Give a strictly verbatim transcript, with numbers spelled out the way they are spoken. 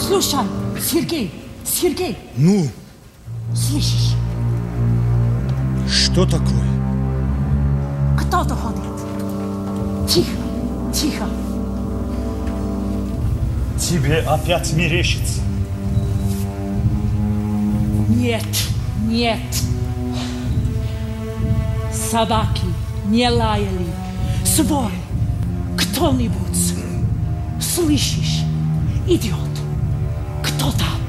Слушай, Сергей, Сергей. Ну? Слышишь? Что такое? Кто-то ходит. Тихо, тихо. Тебе опять мерещится? Нет, нет. Собаки не лаяли. Свой кто-нибудь. Слышишь? Идет. Кто-то.